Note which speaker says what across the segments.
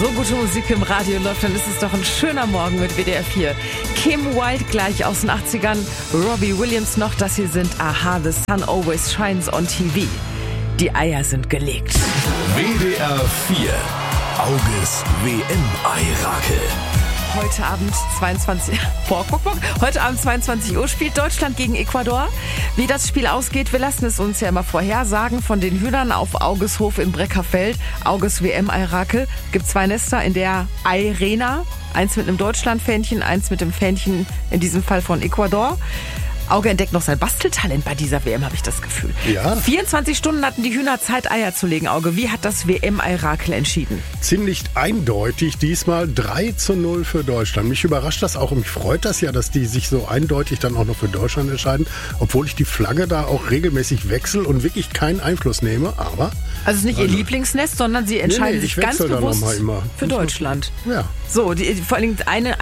Speaker 1: so gute Musik im Radio läuft, dann ist es doch ein schöner Morgen mit WDR 4. Kim Wilde gleich aus den 80ern, Robbie Williams noch, das hier sind Aha, The Sun Always Shines on TV. Die Eier sind gelegt.
Speaker 2: WDR 4, Auges WM-Eirakel.
Speaker 1: Heute Abend 22 Uhr spielt Deutschland gegen Ecuador. Wie das Spiel ausgeht, wir lassen es uns ja immer vorhersagen. Von den Hühnern auf Auges Hof in Breckerfeld, Auges WM-Eirakel, gibt 2 Nester in der Eirena. Eins mit einem Deutschland-Fähnchen, eins mit dem Fähnchen, in diesem Fall von Ecuador. Auge entdeckt noch sein Basteltalent bei dieser WM, habe ich das Gefühl.
Speaker 3: Ja.
Speaker 1: 24 Stunden hatten die Hühner Zeit, Eier zu legen. Auge, wie hat das WM-Eirakel entschieden?
Speaker 3: Ziemlich eindeutig, diesmal 3:0 für Deutschland. Mich überrascht das auch und mich freut das ja, dass die sich so eindeutig dann auch noch für Deutschland entscheiden, obwohl ich die Flagge da auch regelmäßig wechsle und wirklich keinen Einfluss nehme, aber...
Speaker 1: Also es ist nicht ihr Lieblingsnest, sondern sie entscheiden sich ganz bewusst für Deutschland.
Speaker 3: Ja.
Speaker 1: So, vor allem eine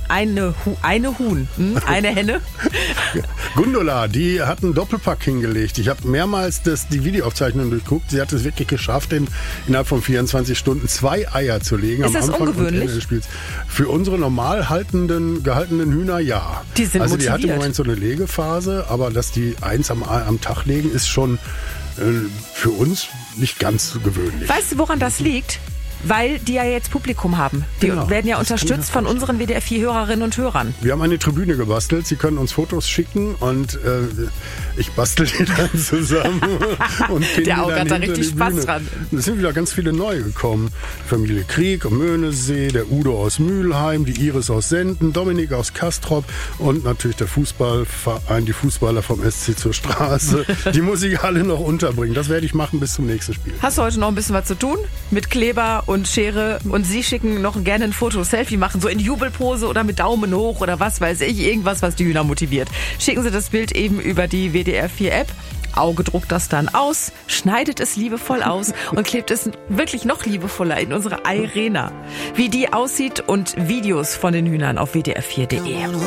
Speaker 1: Huhn, eine Henne.
Speaker 3: Gundula, die hat einen Doppelpack hingelegt. Ich habe mehrmals die Videoaufzeichnung durchguckt. Sie hat es wirklich geschafft, innerhalb von 24 Stunden 2 Eier zu legen.
Speaker 1: Ist das ungewöhnlich?
Speaker 3: Und Ende des Spiels. Für unsere normal gehaltenen Hühner, ja.
Speaker 1: Die sind
Speaker 3: also
Speaker 1: motiviert.
Speaker 3: Die hat im Moment so eine Legephase, aber dass die 1 am Tag legen, ist schon für uns nicht ganz gewöhnlich.
Speaker 1: Weißt du, woran das liegt? Weil die ja jetzt Publikum haben. Die werden ja unterstützt von unseren WDR 4-Hörerinnen und Hörern.
Speaker 3: Wir haben eine Tribüne gebastelt. Sie können uns Fotos schicken und ich bastel die dann zusammen. Und
Speaker 1: der Auge hat da richtig Spaß dran.
Speaker 3: Es sind wieder ganz viele neue gekommen. Familie Krieg am Möhnesee, der Udo aus Mülheim, die Iris aus Senden, Dominik aus Castrop und natürlich der Fußballverein, die Fußballer vom SC zur Straße. Die muss ich alle noch unterbringen. Das werde ich machen bis zum nächsten Spiel.
Speaker 1: Hast du heute noch ein bisschen was zu tun? Mit Kleber und Schere, und Sie schicken noch gerne ein Foto, Selfie machen, so in Jubelpose oder mit Daumen hoch oder was weiß ich, irgendwas, was die Hühner motiviert. Schicken Sie das Bild eben über die WDR 4 App. Auge druckt das dann aus, schneidet es liebevoll aus und klebt es wirklich noch liebevoller in unsere Eirena. Wie die aussieht und Videos von den Hühnern auf wdr4.de.